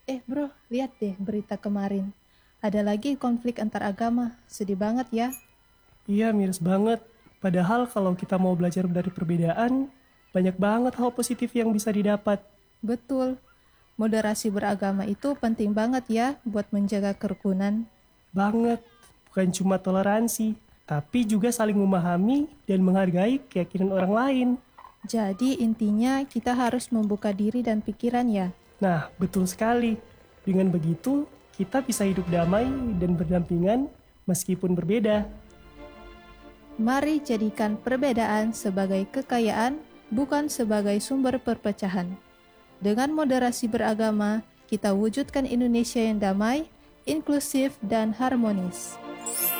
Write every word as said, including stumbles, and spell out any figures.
Eh bro, lihat deh berita kemarin. Ada lagi konflik antar agama. Sedih banget ya. Iya, miris banget. Padahal kalau kita mau belajar dari perbedaan, banyak banget hal positif yang bisa didapat. Betul. Moderasi beragama itu penting banget ya buat menjaga kerukunan. Banget. Bukan cuma toleransi, tapi juga saling memahami dan menghargai keyakinan orang lain. Jadi intinya kita harus membuka diri dan pikiran ya. Nah, betul sekali. Dengan begitu, kita bisa hidup damai dan berdampingan meskipun berbeda. Mari jadikan perbedaan sebagai kekayaan, bukan sebagai sumber perpecahan. Dengan moderasi beragama, kita wujudkan Indonesia yang damai, inklusif, dan harmonis.